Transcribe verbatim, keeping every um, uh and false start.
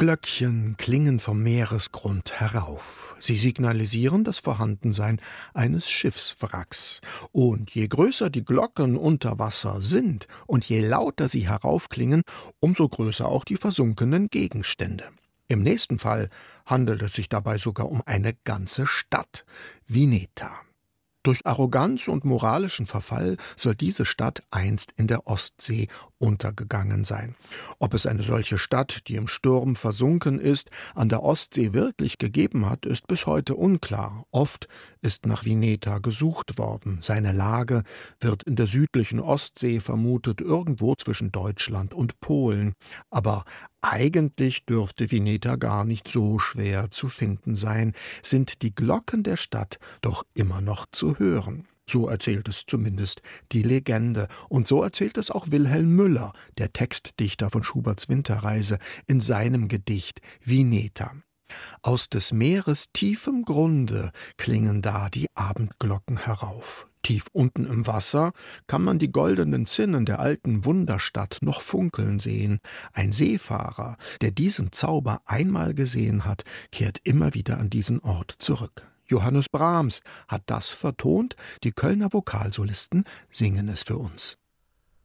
Glöckchen klingen vom Meeresgrund herauf. Sie signalisieren das Vorhandensein eines Schiffswracks. Und je größer die Glocken unter Wasser sind und je lauter sie heraufklingen, umso größer auch die versunkenen Gegenstände. Im nächsten Fall handelt es sich dabei sogar um eine ganze Stadt, Vineta. Durch Arroganz und moralischen Verfall soll diese Stadt einst in der Ostsee untergegangen sein. Ob es eine solche Stadt, die im Sturm versunken ist, an der Ostsee wirklich gegeben hat, ist bis heute unklar. Oft ist nach Vineta gesucht worden. Seine Lage wird in der südlichen Ostsee vermutet, irgendwo zwischen Deutschland und Polen. Aber eigentlich dürfte Vineta gar nicht so schwer zu finden sein, sind die Glocken der Stadt doch immer noch zu hören. So erzählt es zumindest die Legende. Und so erzählt es auch Wilhelm Müller, der Textdichter von Schuberts Winterreise, in seinem Gedicht Vineta. Aus des Meeres tiefem Grunde klingen da die Abendglocken herauf. Tief unten im Wasser kann man die goldenen Zinnen der alten Wunderstadt noch funkeln sehen. Ein Seefahrer, der diesen Zauber einmal gesehen hat, kehrt immer wieder an diesen Ort zurück. Johannes Brahms hat das vertont, die Kölner Vokalsolisten singen es für uns.